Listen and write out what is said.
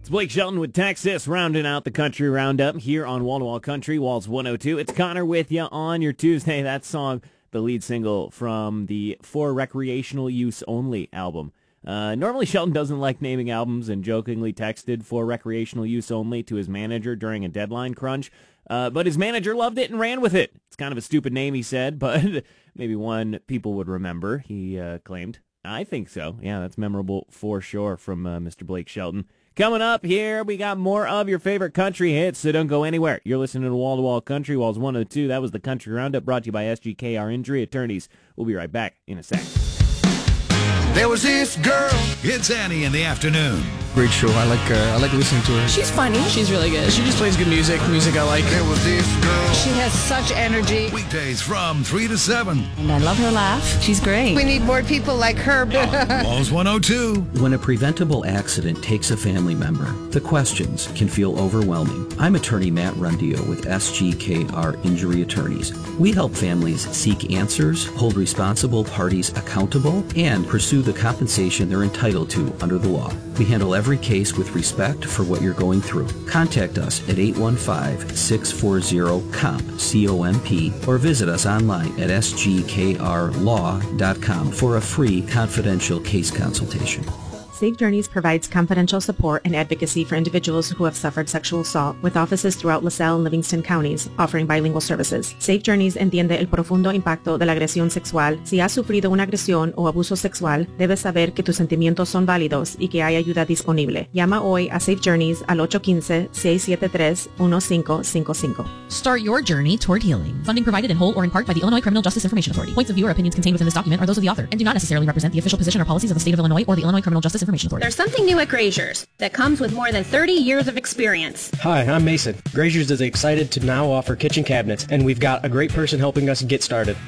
It's Blake Shelton with Texas, rounding out the country roundup here on Wall to Wall Country, Walls 102. It's Connor with you on your Tuesday. That song, the lead single from the For Recreational Use Only album. Normally Shelton doesn't like naming albums and jokingly texted For Recreational Use Only to his manager during a deadline crunch. But his manager loved it and ran with it. It's kind of a stupid name, he said, but maybe one people would remember, he claimed. I think so. Yeah, that's memorable for sure from Mr. Blake Shelton. Coming up here, we got more of your favorite country hits, so don't go anywhere. You're listening to Wall to Wall Country, Walls 102. That was the Country Roundup brought to you by SGKR Injury Attorneys. We'll be right back in a sec. There was this girl. It's Annie in the afternoon. Great show. I like listening to her. She's funny. She's really good. She just plays good music I like. There was this girl. She has such energy. Weekdays from 3 to 7. And I love her laugh. She's great. We need more people like her. Walls 102. When a preventable accident takes a family member, the questions can feel overwhelming. I'm attorney Matt Rundio with SGKR Injury Attorneys. We help families seek answers, hold responsible parties accountable, and pursue the compensation they're entitled to under the law. We handle every case with respect for what you're going through. Contact us at 815-640-COMP, C-O-M-P, or visit us online at sgkrlaw.com for a free confidential case consultation. Safe Journeys provides confidential support and advocacy for individuals who have suffered sexual assault, with offices throughout LaSalle and Livingston counties, offering bilingual services. Safe Journeys entiende el profundo impacto de la agresión sexual. Si has sufrido una agresión o abuso sexual, debes saber que tus sentimientos son válidos y que hay ayuda disponible. Llama hoy a Safe Journeys al 815-673-1555. Start your journey toward healing. Funding provided in whole or in part by the Illinois Criminal Justice Information Authority. Points of view or opinions contained within this document are those of the author and do not necessarily represent the official position or policies of the state of Illinois or the Illinois Criminal Justice Information Authority. There's something new at Grazier's that comes with more than 30 years of experience. Hi, I'm Mason. Grazier's is excited to now offer kitchen cabinets, and we've got a great person helping us get started.